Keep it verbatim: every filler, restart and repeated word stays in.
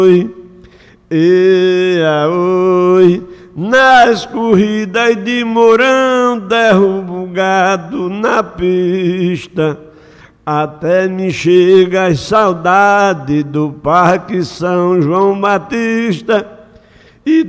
E oi, nas corridas de Mourão derrubo o gado na pista, até me chega as saudades do Parque São João Batista.